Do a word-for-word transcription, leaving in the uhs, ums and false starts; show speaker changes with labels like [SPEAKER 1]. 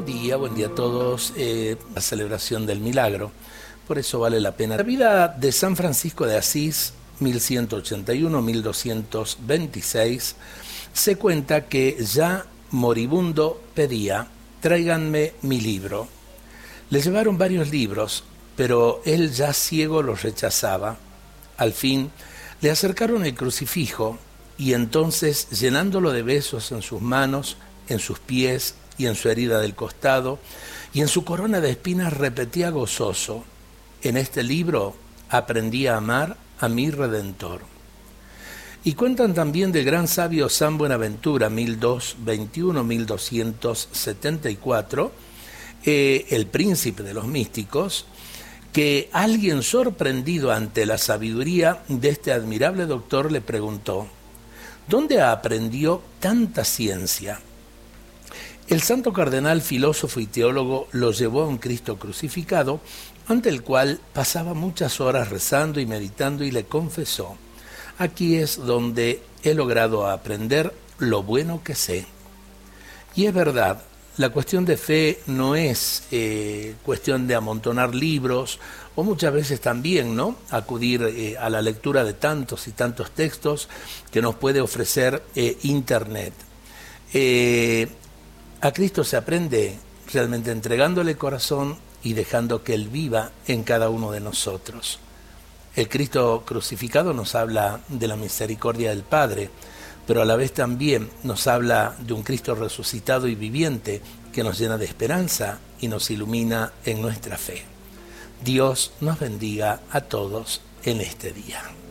[SPEAKER 1] Buen día, buen día a todos. Eh, la celebración del milagro, por eso vale la pena. La vida de San Francisco de Asís, mil ciento ochenta y uno a mil doscientos veintiséis, se cuenta que ya moribundo pedía: tráiganme mi libro. Le llevaron varios libros, pero él ya ciego los rechazaba. Al fin le acercaron el crucifijo y entonces, llenándolo de besos en sus manos, en sus pies y en su herida del costado, y en su corona de espinas, repetía gozoso: en este libro aprendí a amar a mi Redentor. Y cuentan también del gran sabio San Buenaventura, mil doscientos veintiuno a mil doscientos setenta y cuatro, eh, el príncipe de los místicos, que alguien sorprendido ante la sabiduría de este admirable doctor le preguntó: ¿dónde aprendió tanta ciencia? El santo cardenal, filósofo y teólogo, lo llevó a un Cristo crucificado, ante el cual pasaba muchas horas rezando y meditando, y le confesó: aquí es donde he logrado aprender lo bueno que sé. Y es verdad, la cuestión de fe no es eh, cuestión de amontonar libros, o muchas veces también, ¿no?, acudir eh, a la lectura de tantos y tantos textos que nos puede ofrecer eh, Internet. Eh, A Cristo se aprende realmente entregándole el corazón y dejando que Él viva en cada uno de nosotros. El Cristo crucificado nos habla de la misericordia del Padre, pero a la vez también nos habla de un Cristo resucitado y viviente que nos llena de esperanza y nos ilumina en nuestra fe. Dios nos bendiga a todos en este día.